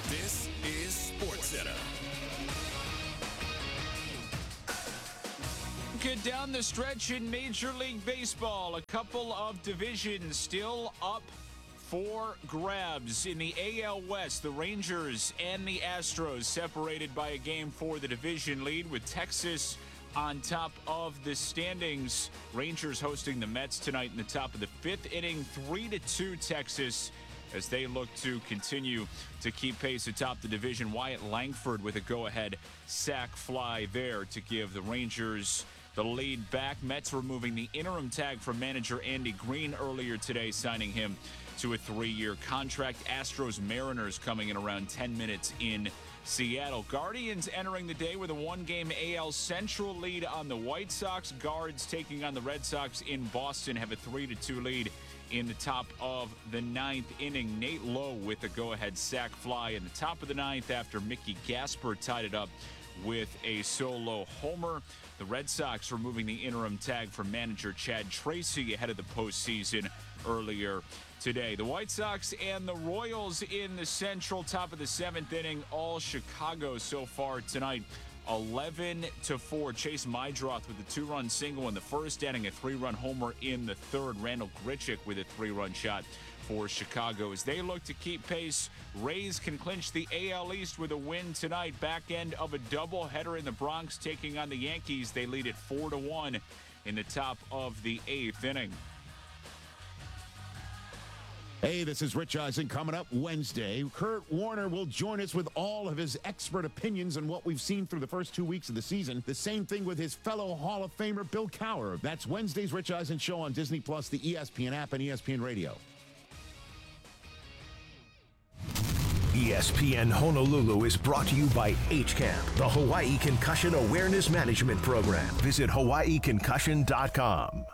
This is SportsCenter. Get down the stretch in Major League Baseball. A couple of divisions still up for grabs. In the AL West, the Rangers and the Astros separated by a game for the division lead, with Texas on top of the standings. Rangers hosting the Mets tonight in the top of the fifth inning, 3-2 Texas, as they look to continue to keep pace atop the division. Wyatt Langford with a go-ahead sac fly there to give the Rangers the lead back. Mets removing the interim tag from manager Andy Green earlier today, signing him to a 3-year contract. Astros Mariners coming in around 10 minutes in Seattle. Guardians entering the day with a one-game AL Central lead on the White Sox. Guards taking on the Red Sox in Boston have a 3-2 lead in the top of the ninth inning. Nate Lowe with a go-ahead sac fly in the top of the ninth after Mickey Gasper tied it up with a solo homer. The Red Sox removing the interim tag from manager Chad Tracy ahead of the postseason earlier today. The White Sox and the Royals in the Central, top of the seventh inning, all Chicago so far tonight. 11-4. Chase Mydroth with a 2-run single in the first, adding a 3-run homer in the third. Randall Grichuk with a 3-run shot for Chicago. As they look to keep pace, Rays can clinch the AL East with a win tonight. Back end of a doubleheader in the Bronx, taking on the Yankees. They lead it 4-1 in the top of the eighth inning. Hey, this is Rich Eisen. Coming up Wednesday, Kurt Warner will join us with all of his expert opinions on what we've seen through the first 2 weeks of the season. The same thing with his fellow Hall of Famer, Bill Cowher. That's Wednesday's Rich Eisen Show on Disney+, the ESPN app, and ESPN Radio. ESPN Honolulu is brought to you by HCAMP, the Hawaii Concussion Awareness Management Program. Visit hawaiiconcussion.com.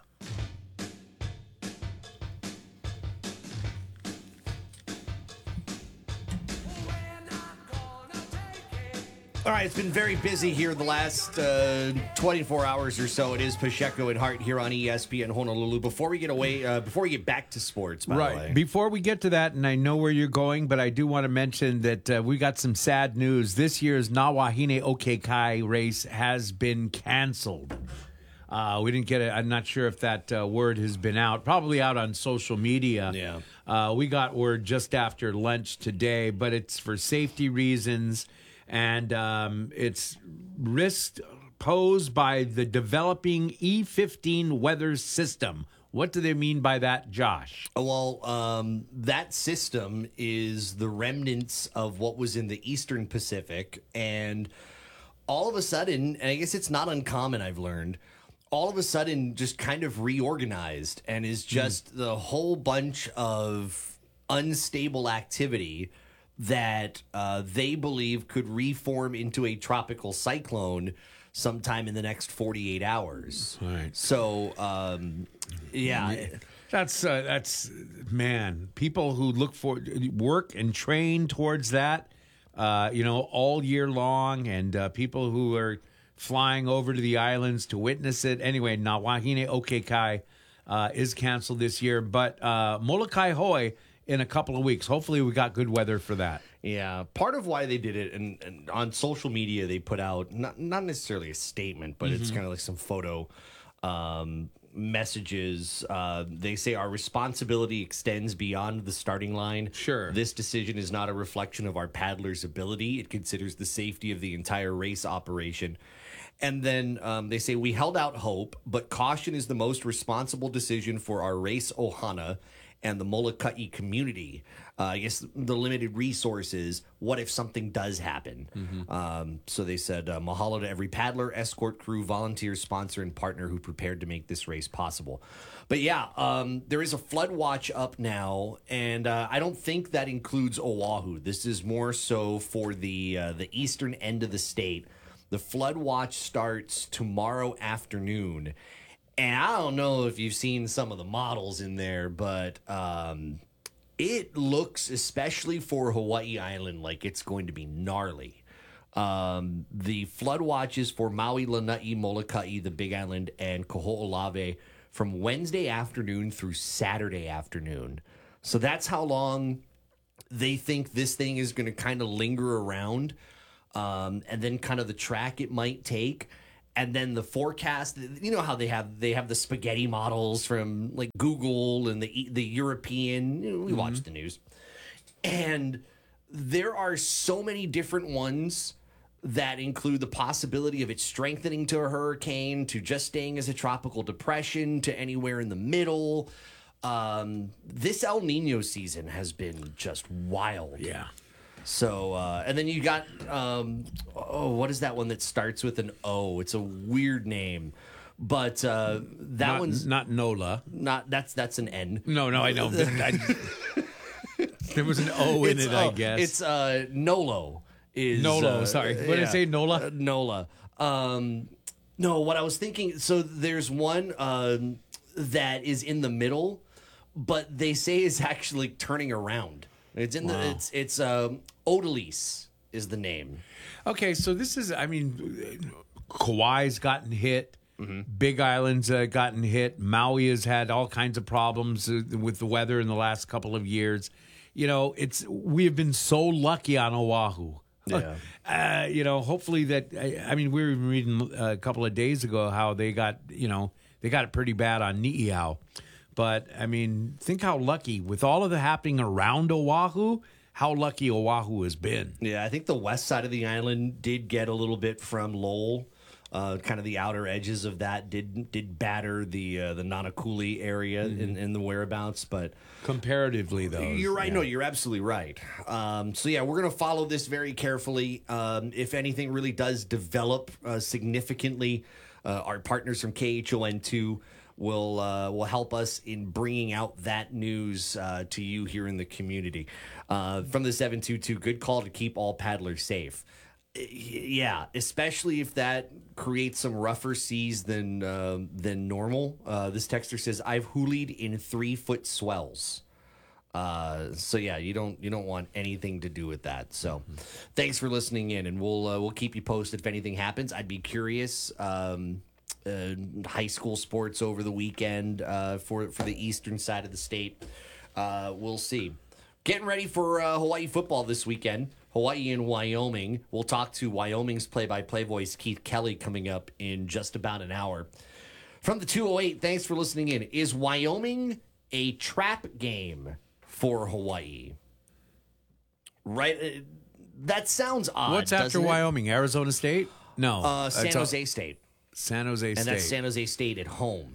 All right, it's been very busy here the last 24 hours or so. It is Pacheco and Hart here on ESPN Honolulu. Before we get back to sports, by the way. Before we get to that, and I know where you're going, but I do want to mention that we got some sad news. This year's Nawahine Okekai race has been canceled. We didn't get it. I'm not sure if that word has been out. Probably out on social media. Yeah. We got word just after lunch today, but it's for safety reasons. And it's risk posed by the developing E15 weather system. What do they mean by that, Josh? Well, that system is the remnants of what was in the Eastern Pacific. And all of a sudden, and I guess it's not uncommon, I've learned, all of a sudden just kind of reorganized and is just the whole bunch of unstable activity that they believe could reform into a tropical cyclone sometime in the next 48 hours. Right. So, yeah. That's man, people who look for work and train towards that, all year long, and people who are flying over to the islands to witness it. Anyway, Nawahine Okekai is canceled this year, but Molokai Hoi in a couple of weeks. Hopefully we got good weather for that. Yeah, part of why they did it, and on social media they put out not necessarily a statement, but it's kind of like some photo messages. They say our responsibility extends beyond the starting line. Sure. This decision is not a reflection of our paddlers' ability. It considers the safety of the entire race operation. And then they say, we held out hope, but caution is the most responsible decision for our race ohana and the Molokai community. I guess the limited resources, what if something does happen? So they said, mahalo to every paddler, escort crew, volunteer, sponsor, and partner who prepared to make this race possible. But yeah, there is a flood watch up now, and I don't think that includes Oahu. This is more so for the eastern end of the state. The flood watch starts tomorrow afternoon. And I don't know if you've seen some of the models in there, but it looks, especially for Hawaii Island, like it's going to be gnarly. The flood watches for Maui, Lanai, Molokai, the Big Island, and Kaho'olawe from Wednesday afternoon through Saturday afternoon. So that's how long They think this thing is going to kind of linger around, and then kind of the track it might take. And then the forecast, you know how they have the spaghetti models from like Google and the European. We watch the news, and there are so many different ones that include the possibility of it strengthening to a hurricane, to just staying as a tropical depression, to anywhere in the middle. This El Nino season has been just wild. Yeah. So, and then you got, what is that one that starts with an O? It's a weird name, but that one's not NOLA. That's an N. No, I know. There was an O in it, I guess. It's Nolo. Nolo, sorry. What did I say, NOLA? NOLA. No, what I was thinking, so there's one that is in the middle, but they say is actually turning around. It's in it's Odalise is the name. Okay, so this is, I mean, Kauai's gotten hit. Big Island's gotten hit. Maui has had all kinds of problems with the weather in the last couple of years. You know, we have been so lucky on Oahu. Yeah. You know, hopefully that, I mean, we were reading a couple of days ago how they got it pretty bad on Ni'iau. But, I mean, think how lucky, with all of the happening around Oahu, how lucky Oahu has been. Yeah, I think the west side of the island did get a little bit from Lowell. Kind of the outer edges of that did batter the Nanakuli area in the whereabouts, but comparatively, though, you're right. Yeah. No, you're absolutely right. So yeah, we're going to follow this very carefully. If anything really does develop significantly, our partners from KHON2 will help us in bringing out that news to you here in the community. From the 722, good call to keep all paddlers safe. Yeah, especially if that creates some rougher seas than normal. This texter says, "I've hoolied in 3-foot swells." So yeah, you don't want anything to do with that. So, thanks for listening in, and we'll keep you posted if anything happens. I'd be curious. High school sports over the weekend for the eastern side of the state. We'll see. Getting ready for Hawaii football this weekend. Hawaii and Wyoming. We'll talk to Wyoming's play-by-play voice, Keith Kelly, coming up in just about an hour. From the 208, thanks for listening in. Is Wyoming a trap game for Hawaii? Right? That sounds odd. What's after Wyoming? Arizona State? No. San Jose State. San Jose State. And that's San Jose State at home.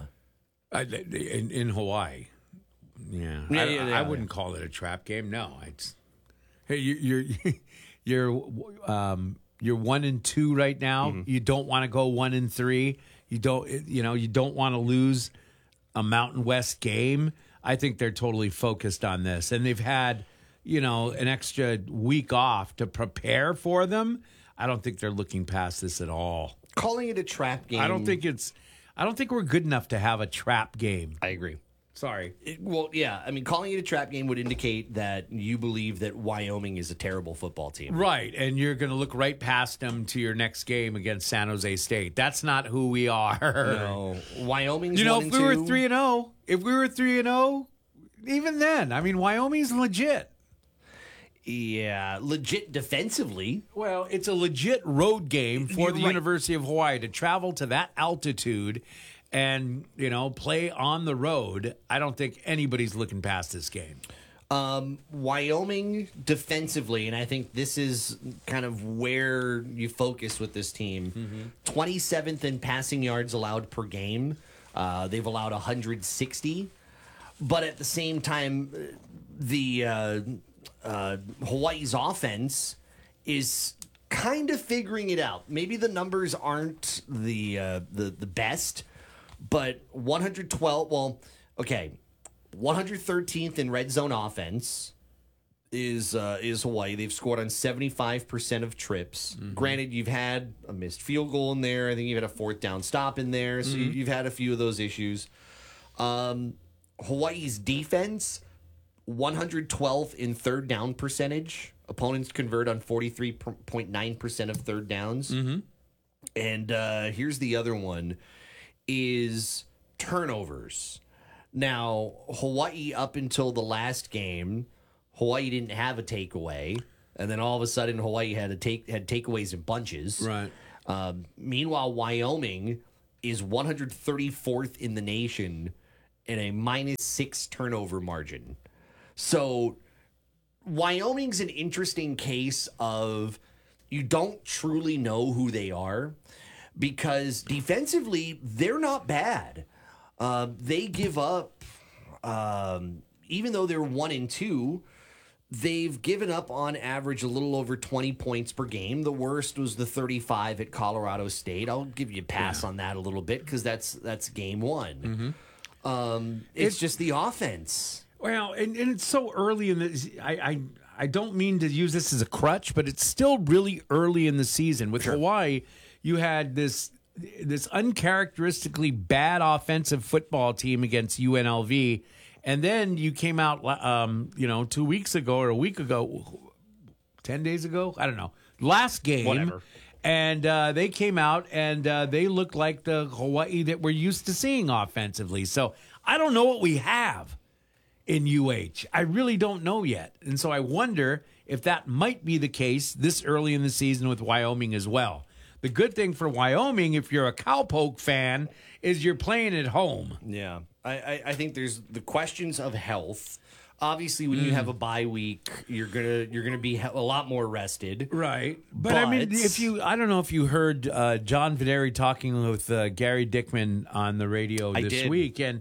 In Hawaai. Yeah. I wouldn't call it a trap game. No. Hey, you're 1-2 right now. Mm-hmm. You don't want to go 1-3. You don't want to lose a Mountain West game. I think they're totally focused on this, and they've had, an extra week off to prepare for them. I don't think they're looking past this at all. Calling it a trap game. I don't think we're good enough to have a trap game. I agree. Sorry. Yeah. I mean, calling it a trap game would indicate that you believe that Wyoming is a terrible football team. Right. And you're going to look right past them to your next game against San Jose State. That's not who we are. No. Wyoming's 1-2. If we were 3-0, even then, I mean, Wyoming's legit. Yeah, legit defensively. Well, it's a legit road game for the University of Hawaii to travel to that altitude and, play on the road. I don't think anybody's looking past this game. Wyoming defensively, and I think this is kind of where you focus with this team, 27th in passing yards allowed per game. They've allowed 160. But at the same time, the Hawaii's offense is kind of figuring it out. Maybe the numbers aren't the best, but 113th in red zone offense is Hawaii. They've scored on 75% of trips. Granted, you've had a missed field goal in there. I think you've had a 4th down stop in there, so you've had a few of those issues. Hawaii's defense, 112th in third down percentage. Opponents convert on 43.9% of third downs. And here's the other one, is turnovers. Now, Hawaii, up until the last game, Hawaii didn't have a takeaway, and then all of a sudden Hawaii had takeaways in bunches. Right. Meanwhile, Wyoming is 134th in the nation in a -6 turnover margin. So Wyoming's an interesting case of you don't truly know who they are because defensively, they're not bad. They give up, even though they're 1-2, they've given up on average a little over 20 points per game. The worst was the 35 at Colorado State. I'll give you a pass on that a little bit because that's game one. It's just the offense. Well, and it's so early in the. I don't mean to use this as a crutch, but it's still really early in the season. With Hawaii, you had this uncharacteristically bad offensive football team against UNLV, and then you came out, 2 weeks ago or a week ago, 10 days ago, I don't know, last game, Whatever. And they came out and they looked like the Hawaii that we're used to seeing offensively. So I don't know what we have in UH. I really don't know yet. And so I wonder if that might be the case this early in the season with Wyoming as well. The good thing for Wyoming, if you're a Cowpoke fan, is you're playing at home. Yeah. I think there's the questions of health. Obviously, when you have a bye week, you're gonna be a lot more rested. Right. But I mean, I don't know if you heard John Videri talking with Gary Dickman on the radio this week. And,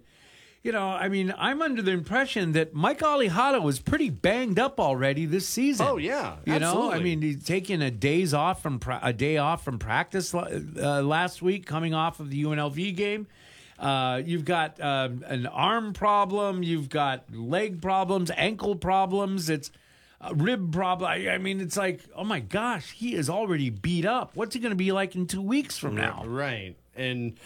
I'm under the impression that Mike Alihada was pretty banged up already this season. Oh, yeah. Absolutely. He's taking a day off from practice last week, coming off of the UNLV game. You've got an arm problem. You've got leg problems, ankle problems. It's a rib problem. I mean, it's like, oh my gosh, he is already beat up. What's he going to be like in 2 weeks from now? Right. And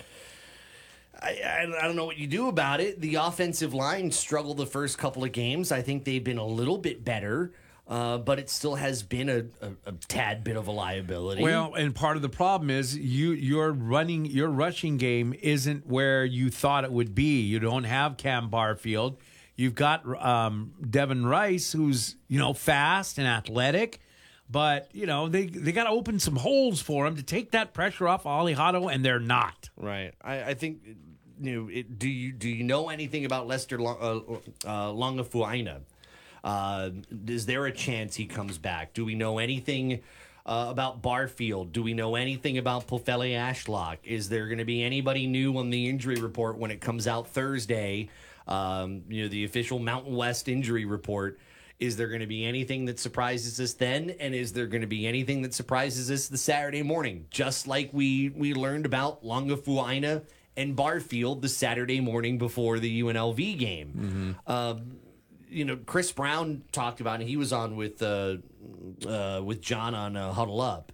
I don't know what you do about it. The offensive line struggled the first couple of games. I think they've been a little bit better. But it still has been a tad bit of a liability. Well, and part of the problem is your rushing game isn't where you thought it would be. You don't have Cam Barfield. You've got Devin Rice, who's fast and athletic, but they got to open some holes for him to take that pressure off Alihado, and they're not. Right. I think do you know anything about Lester Longafuaina? Is there a chance he comes back? Do we know anything about Barfield? Do we know anything about Pofele Ashlock? Is there going to be anybody new on the injury report when it comes out Thursday? The official Mountain West injury report. Is there going to be anything that surprises us then? And is there going to be anything that surprises us the Saturday morning? Just like we learned about Longafuaina and Barfield the Saturday morning before the UNLV game. Chris Brown talked about it. He was on with John on Huddle Up.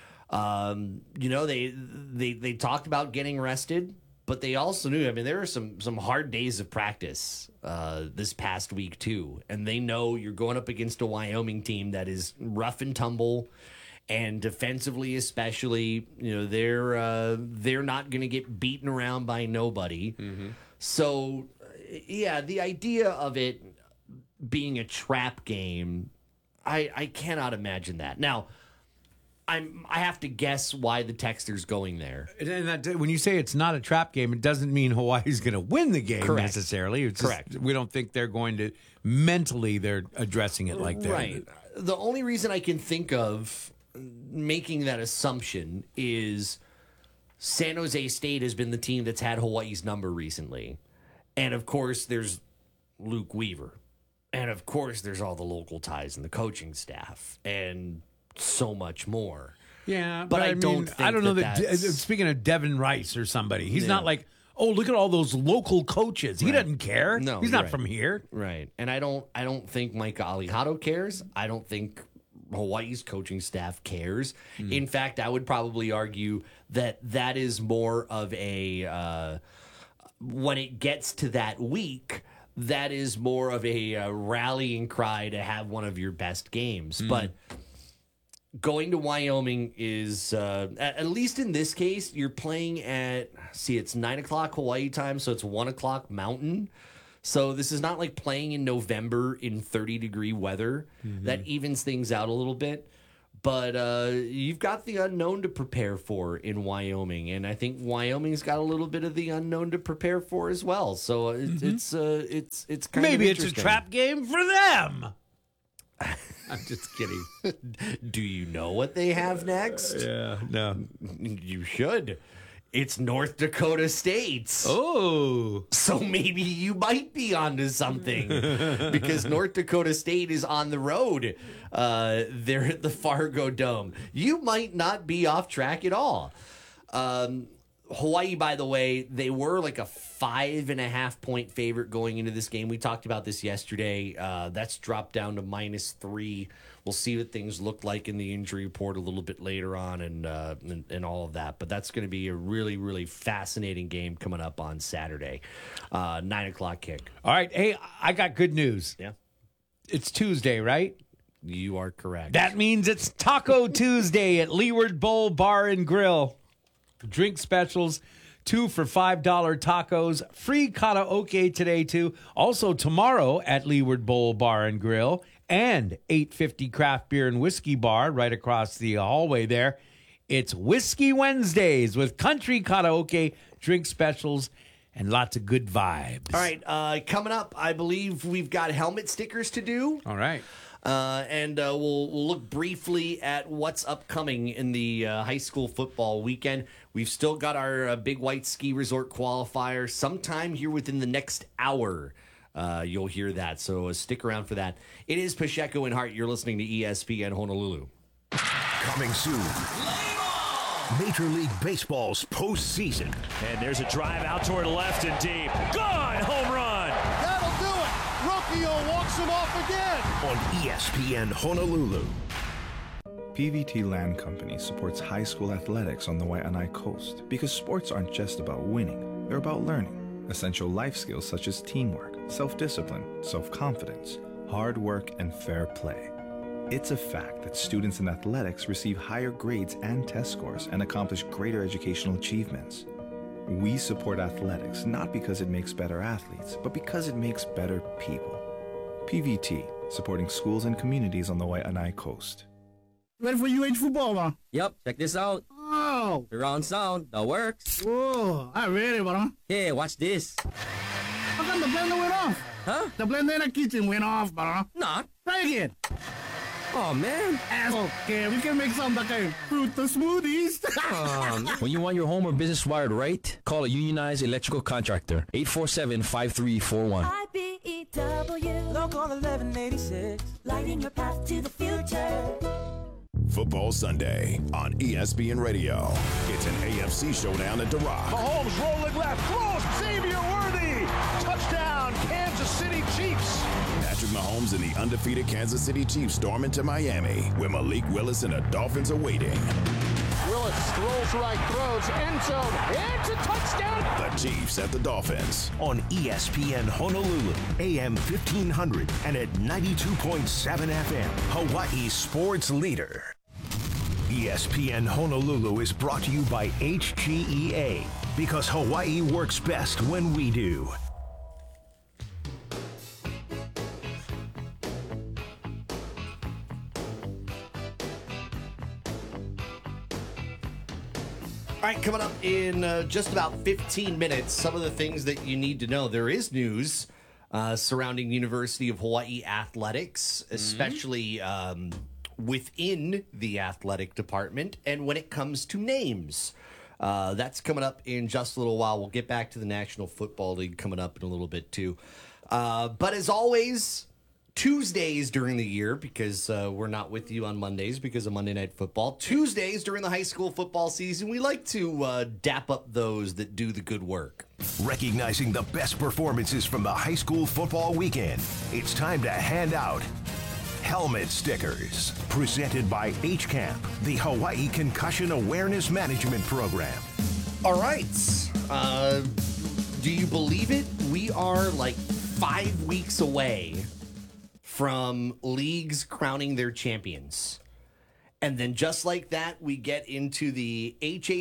They talked about getting rested, but they also knew. I mean, there were some hard days of practice this past week too, and they know you're going up against a Wyoming team that is rough and tumble, and defensively especially. They're not going to get beaten around by nobody. So, yeah, the idea of it being a trap game, I cannot imagine that. Now, I have to guess why the texter's going there. And when you say it's not a trap game, it doesn't mean Hawaii's going to win the game necessarily. It's Correct. We don't think they're going to mentally. They're addressing it like that. Right. The only reason I can think of making that assumption is San Jose State has been the team that's had Hawaii's number recently, and of course there's Luke Weaver. And, of course, there's all the local ties and the coaching staff and so much more. Yeah, but I don't think I don't know that that speaking of Devin Rice or somebody, he's not like, oh, look at all those local coaches. He doesn't care. No, he's not from here. Right. And I don't think Mike Alihado cares. I don't think Hawaii's coaching staff cares. In fact, I would probably argue that is more of a when it gets to that week, that is more of a rallying cry to have one of your best games. But going to Wyoming is, at least in this case, you're playing at, it's 9 o'clock Hawaii time, so it's 1 o'clock Mountain. So this is not like playing in November in 30-degree weather. That evens things out a little bit. But you've got the unknown to prepare for in Wyoming, and I think Wyoming's got a little bit of the unknown to prepare for as well. So it's kind Maybe of it's a trap game for them. I'm just kidding. Do you know what they have next? Yeah, no. You should. It's North Dakota State. Oh. So maybe you might be onto something because North Dakota State is on the road. They're at the Fargo Dome. You might not be off track at all. Hawaii, by the way, they were like a 5.5-point favorite going into this game. We talked about this yesterday. That's dropped down to -3. We'll see what things look like in the injury report a little bit later on and all of that. But that's going to be a really, really fascinating game coming up on Saturday. 9 o'clock kick. All right. Hey, I got good news. Yeah. It's Tuesday, right? You are correct. That means it's Taco Tuesday at Leeward Bowl Bar and Grill. Drink specials, 2 for $5 tacos, free karaoke today too. Also tomorrow at Leeward Bowl Bar and Grill and 850 Craft Beer and Whiskey Bar right across the hallway there. It's Whiskey Wednesdays with country karaoke, drink specials, and lots of good vibes. All right, coming up, I believe we've got helmet stickers to do. All right. And we'll look briefly at what's upcoming in the high school football weekend. We've still got our Big White Ski Resort qualifier sometime here within the next hour. You'll hear that, so stick around for that. It is Pacheco and Hart. You're listening to ESPN Honolulu. Coming soon. Major League Baseball's postseason. And there's a drive out toward left and deep. Gone! Home run! That'll do it! Rocchio walks him off again! On ESPN Honolulu. PVT Land Company supports high school athletics on the Waianae Coast because sports aren't just about winning, they're about learning essential life skills such as teamwork, self-discipline, self-confidence, hard work, and fair play. It's a fact that students in athletics receive higher grades and test scores and accomplish greater educational achievements. We support athletics not because it makes better athletes, but because it makes better people. PVT, supporting schools and communities on the Waianae Coast. Ready for UH football, man? Yep, check this out. Oh. Surround sound, that works. Whoa, I'm ready, bro. Hey, watch this. How come the blender went off? Huh? The blender in the kitchen went off, bro. Not. Try again. Oh, man. Okay, we can make some like a fruit smoothies. When you want your home or business wired right, call a unionized electrical contractor. 847-5341. IBEW Local 1186. Lighting your path to the future. Football Sunday on ESPN Radio. It's an AFC showdown at The Rock. Mahomes rolling left, throws, Xavier Worthy! Touchdown, Kansas City Chiefs! Patrick Mahomes and the undefeated Kansas City Chiefs storm into Miami, where Malik Willis and the Dolphins are waiting. Willis throws right, throws, end zone, it's a touchdown! The Chiefs at the Dolphins. On ESPN Honolulu, AM 1500 and at 92.7 FM, Hawaii's sports leader. ESPN Honolulu is brought to you by HGEA, because Hawaii works best when we do. All right, coming up in just about 15 minutes, some of the things that you need to know. There is news surrounding University of Hawaii athletics, especially within the athletic department and when it comes to names. That's coming up in just a little while. We'll get back to the National Football League coming up in a little bit too. But as always, Tuesdays during the year, because we're not with you on Mondays because of Monday Night Football. Tuesdays during the high school football season, we like to dap up those that do the good work. Recognizing the best performances from the high school football weekend, it's time to hand out helmet stickers. Presented by HCAMP, the Hawaii Concussion Awareness Management Program. All right. Do you believe it? We are like 5 weeks away from leagues crowning their champions. And then just like that, we get into the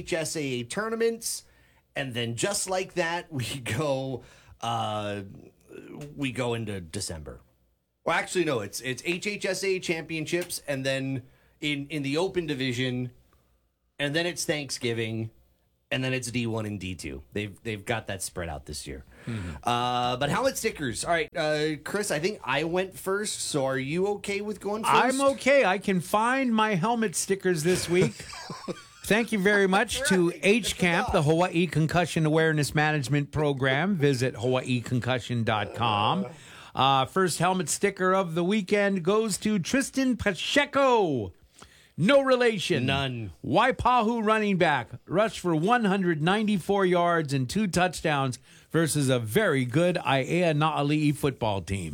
HHSAA tournaments. And then just like that, we go we go into December. Well, actually, no. It's HHSA championships, and then in the Open division, and then it's Thanksgiving, and then it's D1 and D2. They've got that spread out this year. But helmet stickers. All right, Chris, I think I went first, so are you okay with going first? I'm okay. I can find my helmet stickers this week. Thank you very much to HCAMP, the Hawaii Concussion Awareness Management Program. Visit hawaiiconcussion.com. First helmet sticker of the weekend goes to Tristan Pacheco. No relation. None. Waipahu running back. Rushed for 194 yards and 2 touchdowns versus a very good Aiea Na'ali'i football team.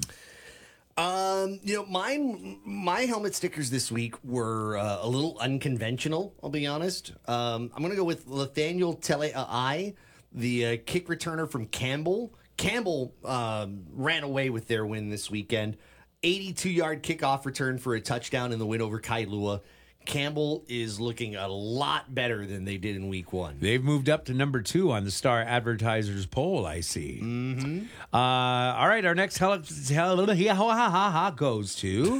My helmet stickers this week were a little unconventional, I'll be honest. I'm going to go with Nathaniel Tele'ai, the kick returner from Campbell. Campbell ran away with their win this weekend. 82-yard kickoff return for a touchdown in the win over Kailua. Campbell is looking a lot better than they did in week 1. They've moved up to number 2 on the Star Advertisers poll, I see. Mm-hmm. All right, our next goes to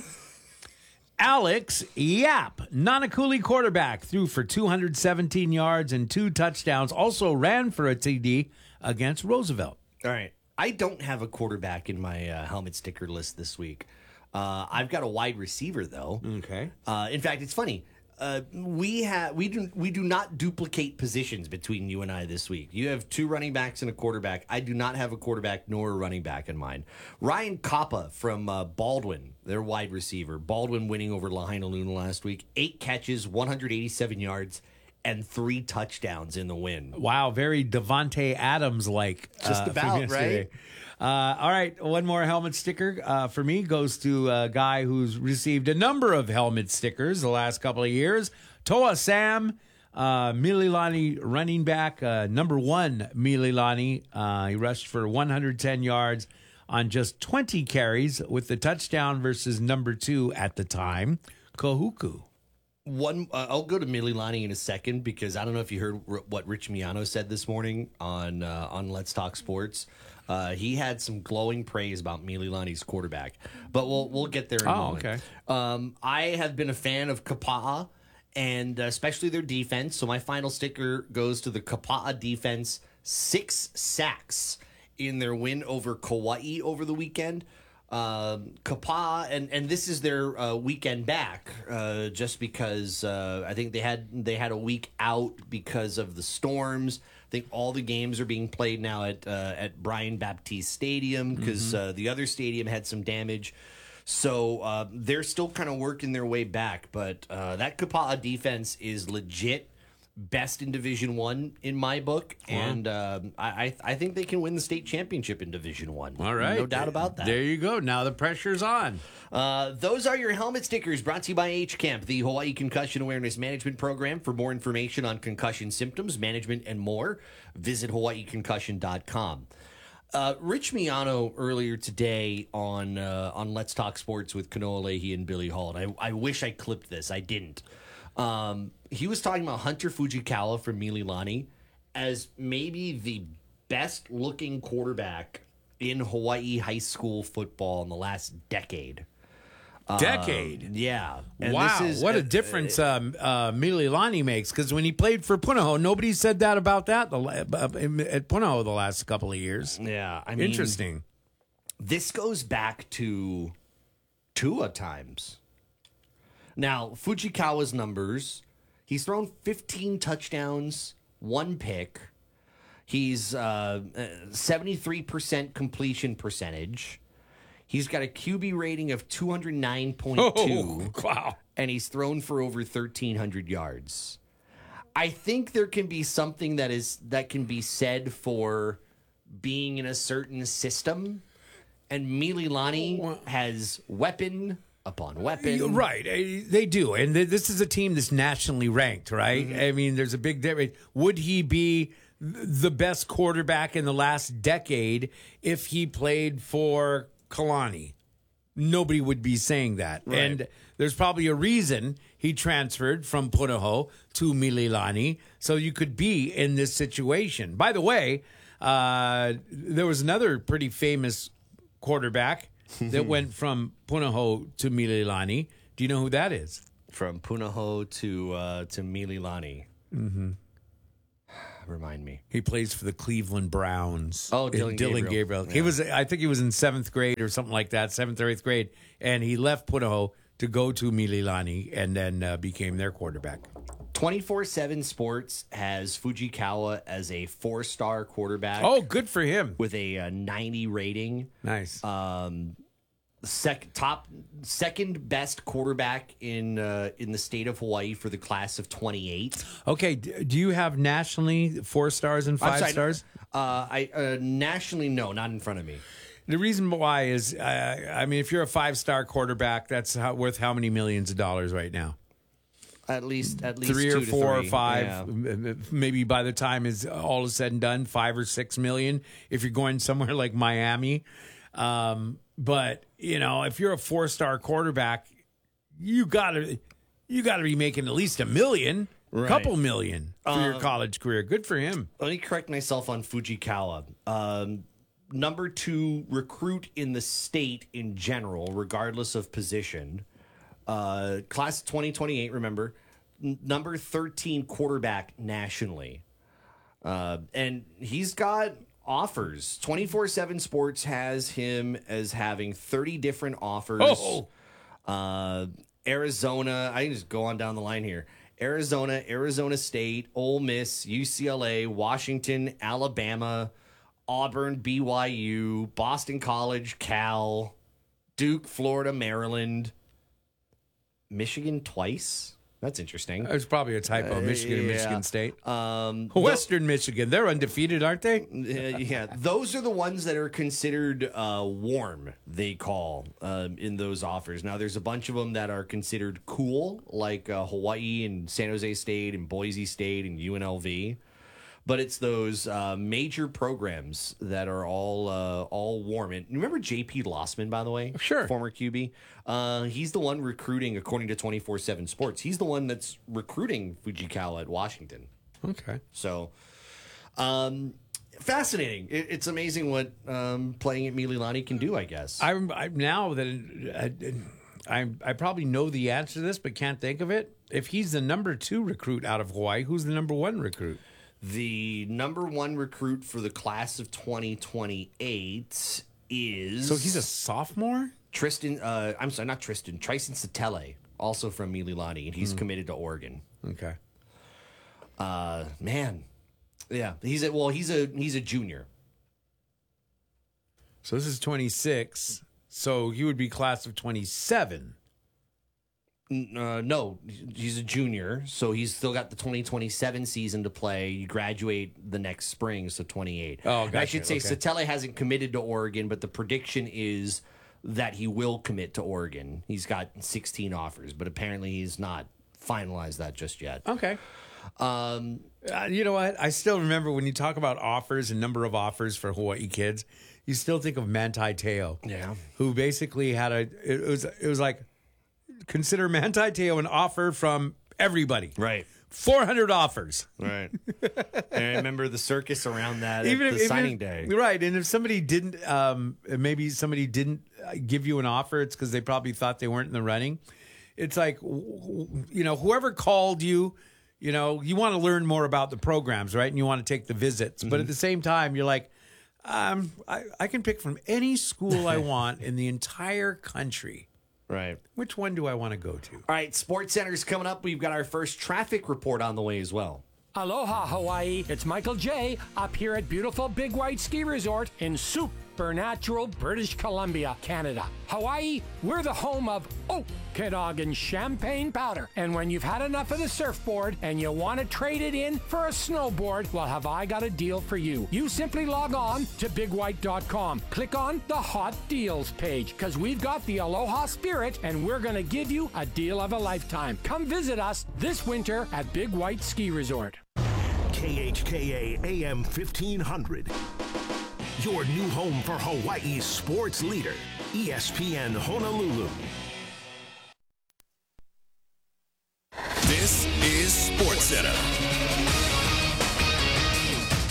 Alex Yap, Nanakuli quarterback, threw for 217 yards and 2 touchdowns, also ran for a TD against Roosevelt. All right. I don't have a quarterback in my helmet sticker list this week. I've got a wide receiver, though. Okay. In fact, it's funny. We do not duplicate positions between you and I this week. You have 2 running backs and a quarterback. I do not have a quarterback nor a running back in mind. Ryan Kappa from Baldwin, their wide receiver. Baldwin winning over Lahaina Luna last week. 8 catches, 187 yards, and 3 touchdowns in the win. Wow, very Devontae Adams-like. Just about, right? All right, one more helmet sticker for me goes to a guy who's received a number of helmet stickers the last couple of years. Toa Sam, Mililani running back, number 1 Mililani. He rushed for 110 yards on just 20 carries with the touchdown versus number 2 at the time, Kohuku. I'll go to Mililani in a second because I don't know if you heard what Rich Miano said this morning on Let's Talk Sports. He had some glowing praise about Mililani's quarterback, but we'll get there in a moment. Okay. I have been a fan of Kapa'a and especially their defense. So my final sticker goes to the Kapa'a defense. 6 sacks in their win over Kauai over the weekend. Kapa'a, and this is their weekend back, just because I think they had a week out because of the storms. I think all the games are being played now at Brian Baptiste Stadium because the other stadium had some damage. So they're still kind of working their way back, but that Kapa'a defense is legit. Best in Division I in my book, and I think they can win the state championship in Division I. All right. No doubt about that. There you go. Now the pressure's on. Those are your helmet stickers brought to you by HCAMP, the Hawaii Concussion Awareness Management Program. For more information on concussion symptoms, management, and more, visit hawaiiconcussion.com. Rich Miano earlier today on Let's Talk Sports with Kanoa Leahy and Billy Hall, and I wish I clipped this. I didn't. He was talking about Hunter Fujikawa from Mililani as maybe the best looking quarterback in Hawaii high school football in the last decade. Yeah. And wow, what a difference Mililani makes. Because when he played for Punahou, nobody said that about that at Punahou the last couple of years. Yeah. I mean, interesting. This goes back to Tua times. Now, Fujikawa's numbers, he's thrown 15 touchdowns, 1 pick. He's 73% completion percentage. He's got a QB rating of 209.2. Oh, wow. And he's thrown for over 1,300 yards. I think there can be something that can be said for being in a certain system. And Mililani has weapon upon weapon. Right. They do. And this is a team that's nationally ranked, right? I mean, there's a big difference. Would he be the best quarterback in the last decade if he played for Kalani? Nobody would be saying that. Right. And there's probably a reason he transferred from Punahou to Mililani, so you could be in this situation. By the way, there was another pretty famous quarterback that went from Punahou to Mililani. Do you know who that is? From Punahou to Mililani. Mm-hmm. Remind me. He plays for the Cleveland Browns. Oh, Dylan Gabriel. Yeah. I think he was in 7th grade or something like that, 7th or 8th grade, and he left Punahou to go to Mililani and then became their quarterback. 24/7 Sports has Fujikawa as a 4-star quarterback. Oh, good for him. With a 90 rating. Nice. Second best quarterback in the state of Hawaii for the class of 28. Okay, do you have nationally 4 stars and 5 stars? Nationally, no, not in front of me. The reason why is, I mean, if you're a 5-star quarterback, that's worth how many millions of dollars right now? At least 3 or 4 or 5. Yeah. Maybe by the time is all is said and done, 5 or 6 million. If you're going somewhere like Miami. But you know, if you're a 4-star quarterback, you gotta be making at least $1 million, a couple million for your college career. Good for him. Let me correct myself on Fujikawa. Number 2 recruit in the state in general, regardless of position. Class of 2028. Remember, number 13 quarterback nationally, and he's got offers. 24/7 Sports has him as having 30 different offers. Arizona, I can just go on down the line here. Arizona State, Ole Miss, UCLA, Washington, Alabama, Auburn, BYU, Boston College, Cal, Duke, Florida, Maryland, Michigan twice. That's interesting. It's probably a typo. Michigan and Michigan State. Western Michigan. They're undefeated, aren't they? Yeah. Those are the ones that are considered warm, they call, in those offers. Now, there's a bunch of them that are considered cool, like Hawaii and San Jose State and Boise State and UNLV. But it's those major programs that are all warm. And remember J.P. Lossman, by the way? Sure. Former QB. He's the one recruiting, according to 24/7 Sports. He's the one that's recruiting Fujikawa at Washington. Okay. So, fascinating. It's amazing what playing at Mililani can do, I guess. I now that I probably know the answer to this, but can't think of it. If he's the number 2 recruit out of Hawaii, who's the number 1 recruit? The number 1 recruit for the class of 2028 is... So he's a sophomore? Tristan Satele, also from Mililani, and he's committed to Oregon. Okay. Man. Yeah, he's a junior. So this is 26. So he would be class of 27. No, he's a junior, so he's still got the 2027 season to play. You graduate the next spring, so 28. Oh, gotcha. I should say Satele hasn't committed to Oregon, but the prediction is that he will commit to Oregon. He's got 16 offers, but apparently he's not finalized that just yet. Okay. You know what? I still remember when you talk about offers and number of offers for Hawaii kids, you still think of Manti Te'o. Yeah. Who basically had it was like, consider Manti Te'o an offer from everybody. Right. 400 offers. Right. And I remember the circus around that at signing day. Right. And if somebody didn't, maybe somebody didn't give you an offer, it's because they probably thought they weren't in the running. It's like, whoever called you, you want to learn more about the programs, right? And you want to take the visits. Mm-hmm. But at the same time, you're like, I can pick from any school I want in the entire country. Right. Which one do I want to go to? All right, Sports Center's coming up. We've got our first traffic report on the way as well. Aloha, Hawaii. It's Michael J. up here at beautiful Big White Ski Resort in supernatural British Columbia, Canada. Hawaii, we're the home of Okanagan champagne powder. And when you've had enough of the surfboard and you want to trade it in for a snowboard, well, have I got a deal for you. You simply log on to bigwhite.com. Click on the Hot Deals page, because we've got the Aloha spirit and we're going to give you a deal of a lifetime. Come visit us this winter at Big White Ski Resort. KHKA AM 1500. Your new home for Hawaii's sports leader, ESPN Honolulu. This is SportsCenter.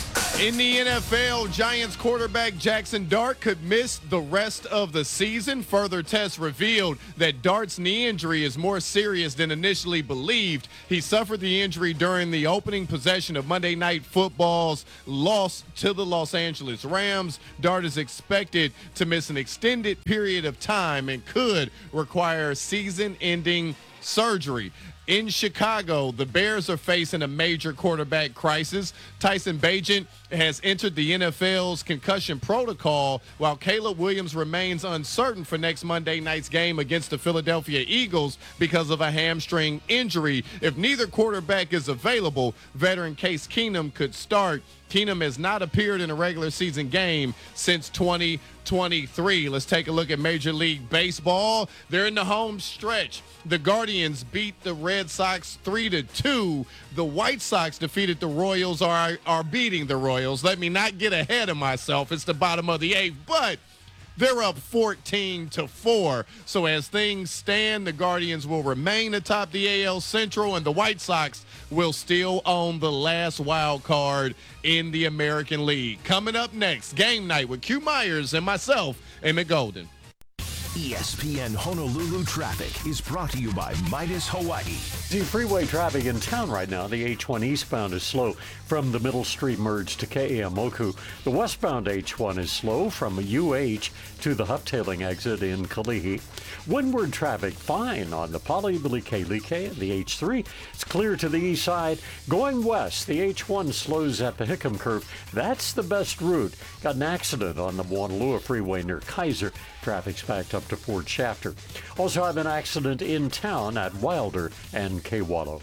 In the NFL, Giants quarterback Jackson Dart could miss the rest of the season. Further tests revealed that Dart's knee injury is more serious than initially believed. He suffered the injury during the opening possession of Monday Night Football's loss to the Los Angeles Rams. Dart is expected to miss an extended period of time and could require season-ending surgery. In Chicago, the Bears are facing a major quarterback crisis. Tyson Bagent has entered the NFL's concussion protocol, while Caleb Williams remains uncertain for next Monday night's game against the Philadelphia Eagles because of a hamstring injury. If neither quarterback is available, veteran Case Keenum could start. Keenum has not appeared in a regular season game since 2023. Let's take a look at Major League Baseball. They're in the home stretch. The Guardians beat the Red Sox 3-2. The White Sox defeated the Royals, are beating the Royals. Let me not get ahead of myself. It's the bottom of the eighth, but they're up 14-4. So as things stand, the Guardians will remain atop the AL Central, and the White Sox will still own the last wild card in the American League. Coming up next, Game Night with Q Myers and myself, Emmett Golden. ESPN Honolulu traffic is brought to you by Midas Hawaii. The freeway traffic in town right now, the H1 eastbound is slow from the Middle Street merge to Ke'eaumoku. The westbound H1 is slow from UH to the Huftailing exit in Kalihi. Windward traffic fine on the Pali'Like and the H3. It's clear to the east side. Going west, the H1 slows at the Hickam curve. That's the best route. Got an accident on the Moanalua freeway near Kaiser. Traffic's backed up to Fort Shafter. Also have an accident in town at Wilder and Kewalo.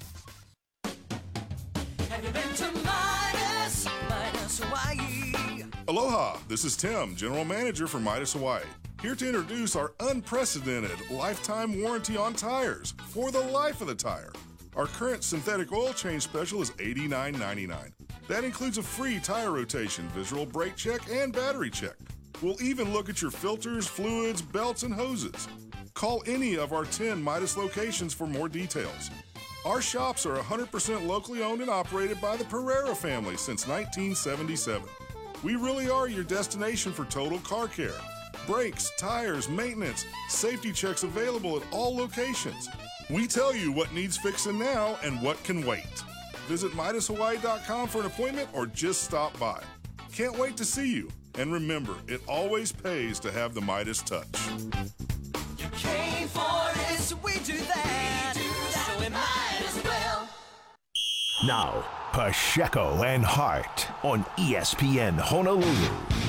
Have you been to Midas Hawaii? Aloha, this is Tim, General Manager for Midas Hawaii. Here to introduce our unprecedented lifetime warranty on tires for the life of the tire. Our current synthetic oil change special is $89.99. That includes a free tire rotation, visual brake check, and battery check. We'll even look at your filters, fluids, belts, and hoses. Call any of our 10 Midas locations for more details. Our shops are 100% locally owned and operated by the Pereira family since 1977. We really are your destination for total car care. Brakes, tires, maintenance, safety checks available at all locations. We tell you what needs fixing now and what can wait. Visit MidasHawaii.com for an appointment or just stop by. Can't wait to see you. And remember, it always pays to have the Midas touch. You came for it, so we do that. So we might as well. Now, Pacheco and Hart on ESPN Honolulu.